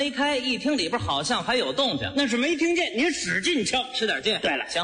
没开，一听里边好像还有动静， 那是没听见，您使劲敲， 使点劲。 对了， 行，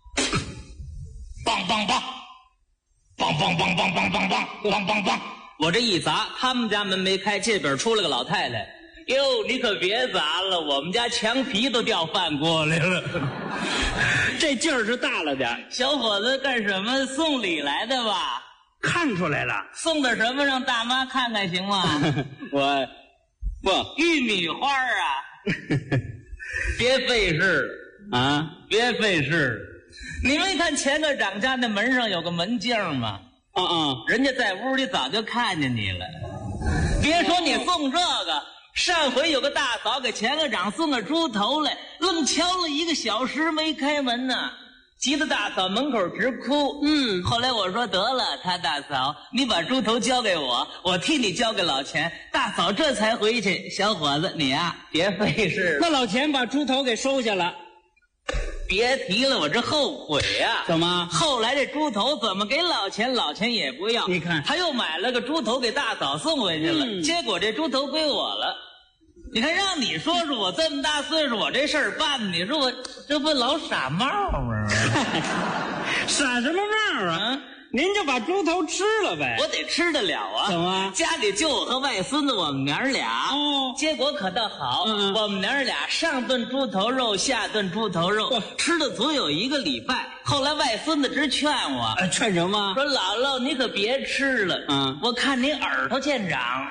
梆梆梆，梆梆梆梆梆梆梆梆梆梆，我这一砸，他们家门没开，这边出来个老太太。哟，你可别砸了，我们家墙皮都掉饭锅来了。 这劲儿是大了点。 小伙子干什么？送礼来的吧？ 看出来了。 送的什么？让大妈看看行吗？ 我不玉米花啊。别费事啊， 别费事。你没看钱科长家那门上有个门镜吗？人家在屋里早就看见你了。别说你送这个，上回有个大嫂给钱科长送个猪头来，愣敲了1个小时没开门呢，急得大嫂门口直哭。后来我说得了，他大嫂，你把猪头交给我，我替你交给老钱。大嫂这才回去。小伙子，你呀，别费事了。 那老钱把猪头给收下了。 别提了，我这后悔呀！ 怎么？ 后来这猪头怎么给老钱，老钱也不要。 你看， 他又买了个猪头给大嫂送回去了，结果这猪头归我了。你看，让你说说我这么大岁数，我这事儿办的，你说我这不老傻帽吗？ 傻什么帽啊？您就把猪头吃了呗。 我得吃得了啊。 怎么？ 家里就我和外孙子，我们娘俩。结果可倒好，我们娘俩上顿猪头肉，下顿猪头肉，吃了足有1个礼拜。后来外孙子直劝我， 劝什么？ 说姥姥你可别吃了，我看你耳朵见长。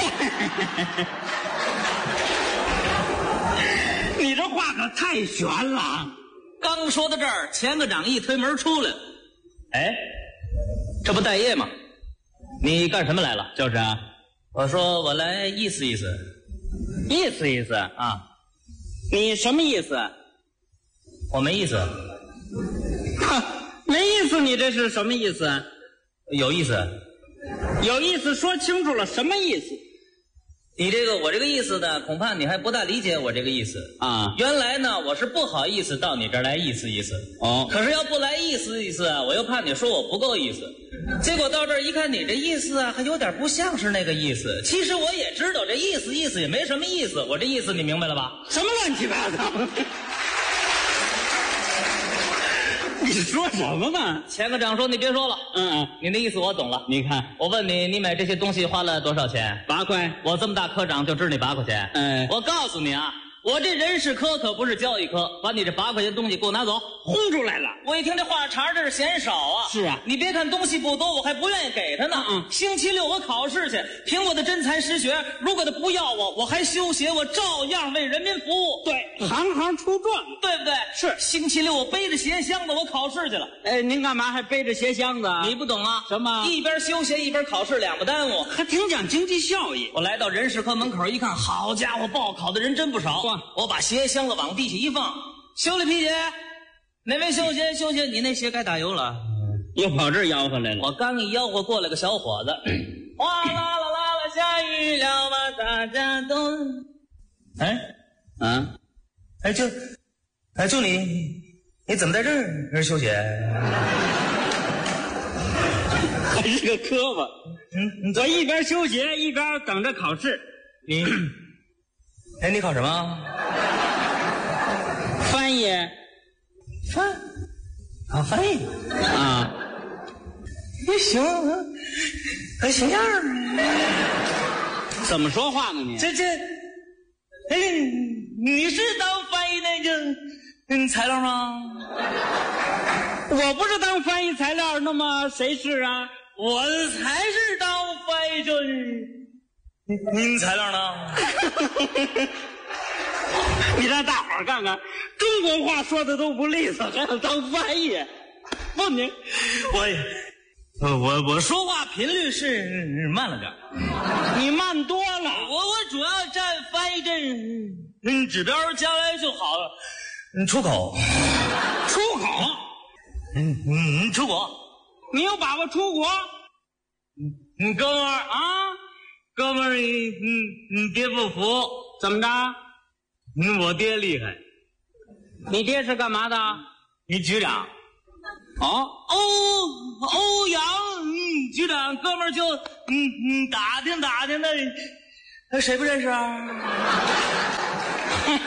你这话可太悬了。 刚说到这儿，钱科长一推门出来，哎，这不待业吗？你干什么来了？ 就是啊， 我说我来意思意思。 意思意思啊？ 你什么意思？ 我没意思。 哼，没意思，你这是什么意思？ 有意思。 有意思，说清楚了，什么意思？ 你这个我这个意思呢，恐怕你还不大理解我这个意思啊。 原来呢，我是不好意思到你这儿来意思意思。可是要不来意思意思啊，我又怕你说我不够意思。结果到这儿一看，你这意思啊，还有点不像是那个意思。其实我也知道这意思意思也没什么意思，我这意思你明白了吧？ 什么乱七八糟？你说什么嘛？ 钱科长说你别说了，你的意思我懂了。 你看， 我问你，你买这些东西花了多少钱 ？8块。 我这么大科长就值你8块钱。我告诉你啊，我这人事科可不是交易科，把你这8块钱东西给我拿走， 轰出来了。 我一听这话茬，这是嫌少啊。 是啊， 你别看东西不多，我还不愿意给他呢。星期六我考试去，凭我的真才实学，如果他不要我，我还休学，我照样为人民服务。 对，行行出状， 对不对？ 是。 星期六我背着鞋箱子我考试去了。 您干嘛还背着鞋箱子？ 你不懂啊？ 什么？ 一边休闲一边考试，两不耽误， 还挺讲经济效益。 我来到人事科门口一看，好家伙，报考的人真不少。我把鞋箱子往地下一放，修理皮鞋，哪位修鞋？修鞋，你那鞋该打油了。 又跑这儿吆喝来了。 我刚一吆喝，过来个小伙子，哗啦啦啦啦，下雨了吧，大家都，就你怎么在这儿修鞋？ 还是个磕巴。我一边修鞋一边等着考试。 你考什么？ 翻译。 翻译啊。 也行，还行样儿。 怎么说话呢你？ 你是当翻译那个材料吗？ 我不是当翻译材料，那么谁是啊？ 我才是当翻译这。您材料呢？ 你让大伙儿看看，中国话说的都不利索，还要当翻译？不，你我说话频率是慢了点， 你慢多了。 我主要占翻译这指标，将来就好了。出口，出国， 你有把握出国？ 哥们儿啊，哥们儿，你爹不服， 怎么着？ 我爹厉害。 你爹是干嘛的？ 你局长。欧阳局长，哥们儿就打听的，谁不认识啊？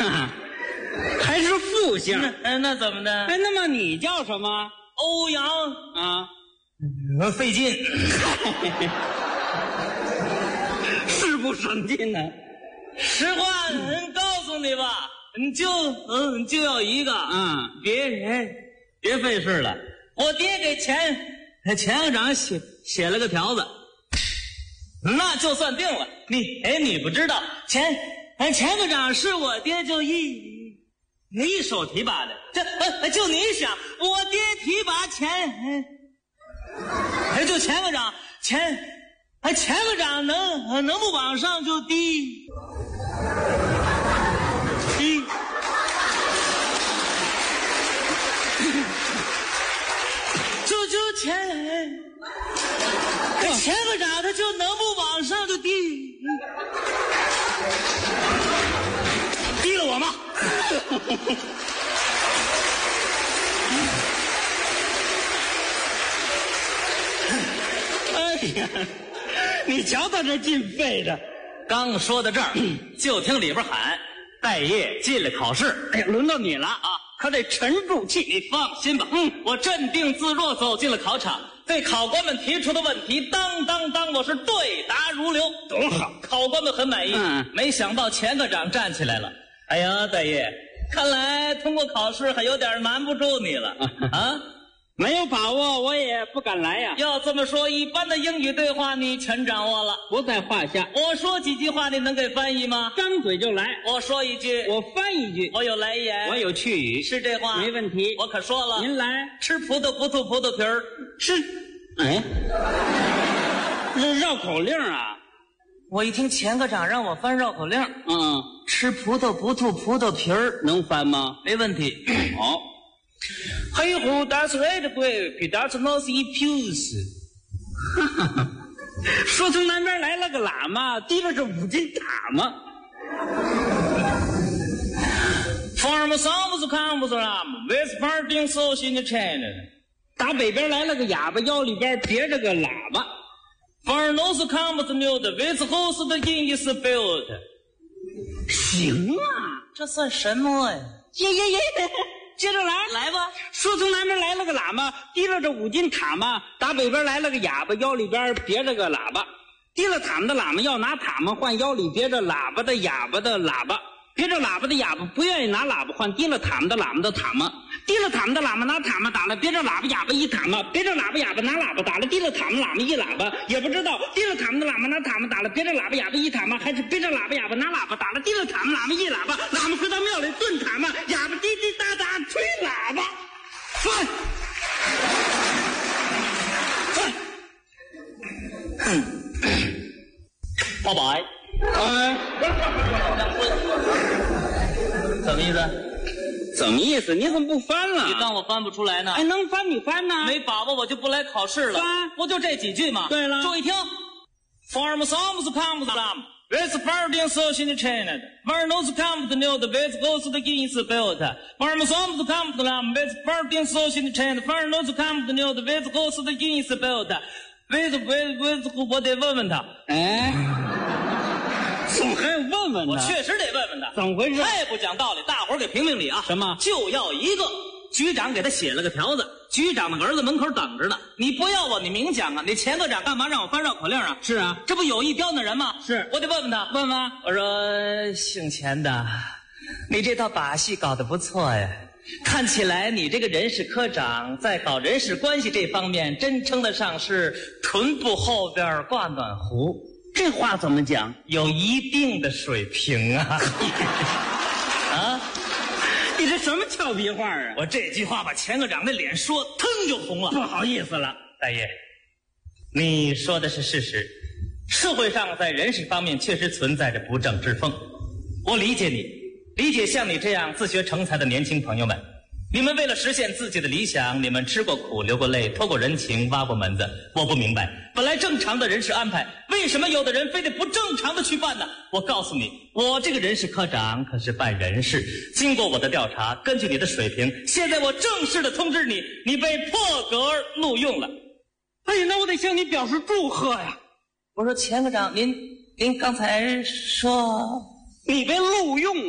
还是复姓。 那怎么的？ 哎，那么你叫什么？ 欧阳啊， 费劲， 是不省劲呢。 实话告诉你吧，你就要一个，别费事了。我爹给钱科长写了个条子，那就算定了。你不知道，钱科长是我爹就一手提拔的。就你想，我爹提拔钱，就钱科长能不往上就低。就钱科长他就能不往上就低了我吗？ 哎呀，你瞧他这劲费的。 刚说到这儿，就听里边喊待业进了考试。 哎呀，轮到你了啊！可得沉住气。 你放心吧，我镇定自若走进了考场，对考官们提出的问题，当我是对答如流， 多好！ 考官们很满意。没想到钱科长站起来了。哎呀，大爷，看来通过考试还有点难不住你了啊！ 没有把握，我也不敢来呀。 要这么说，一般的英语对话你全掌握了， 不在话下。 我说几句话，你能给翻译吗？ 张嘴就来。 我说一句， 我翻一句。 我有来言， 我有去语， 是这话， 没问题。 我可说了， 您来。 吃葡萄不吐葡萄皮儿， 是。哎，这绕口令啊！ 我一听钱科长让我翻绕口令，吃葡萄不吐葡萄皮儿， 能翻吗？ 没问题。 好。 黑虎打死red grape，打死north east。 说从南边来了个喇嘛，提了个五金塔嘛。 From south comes ram, with parting souls in the chain。 打北边来了个哑巴，腰里边别着个喇叭。 From north comes the mute, with host the in is built。 行啊， 这算什么呀？ 接着来吧。说从南边来了个喇嘛，提了这五金塔嘛。打北边来了个哑巴，腰里边别着个喇叭。提了塔嘛的喇嘛要拿塔嘛换腰里别着喇叭的哑巴的喇叭。别着喇叭的哑巴不愿意拿喇叭换提了塔嘛的喇嘛的塔嘛。提了塔嘛的喇嘛拿塔嘛打了别着喇叭哑巴一塔嘛。别着喇叭哑巴拿喇叭打了提了塔嘛喇嘛一喇叭。也不知道提了塔嘛的喇嘛拿塔嘛打了别着喇叭哑巴一塔嘛，还是别着喇叭哑巴拿喇叭打了提了塔嘛喇嘛一喇叭。喇嘛回到庙里炖塔嘛，哑巴滴滴答答吹喇叭。翻八百。怎么意思？ 怎么意思？你怎么不翻了？ 你当我翻不出来呢？ 哎，能翻你翻呢？ 没把握我就不来考试了。 翻， 不就这几句吗？ 对了， 注意听。From songs comes lamb, with parting souls in the chain. Where knows comes the new, the with goes the geese built. From songs comes lamb, with parting souls in the chain. Where knows comes the new, the with goes the geese built. with 我得问问他。 哎，怎么还要问问他？ 我确实得问问他， 怎么回事？ 太不讲道理，大伙儿给评评理啊！ 什么？ 就要一个。局长给他写了个条子，局长的儿子门口等着呢。你不要我，你明讲啊！你钱科长干嘛让我翻绕口令啊？ 是啊， 这不有意刁难人吗？ 是， 我得问问他， 问问。 我说姓钱的，你这套把戏搞得不错呀。看起来你这个人事科长在搞人事关系这方面，真称得上是臀部后边挂暖壶。 这话怎么讲？ 有一定的水平啊！啊， 你这什么俏皮话啊？ 我这句话把钱科长的脸说腾就红了。 不好意思了， 大爷，你说的是事实。社会上在人事方面确实存在着不正之风，我理解你，理解像你这样自学成才的年轻朋友们。你们为了实现自己的理想，你们吃过苦，流过泪，托过人情，挖过门子。我不明白，本来正常的人事安排，为什么有的人非得不正常的去办呢？我告诉你，我这个人事科长可是办人事，经过我的调查，根据你的水平，现在我正式的通知你，你被破格录用了。 哎呀，那我得向你表示祝贺呀！ 我说钱科长，您刚才说你被录用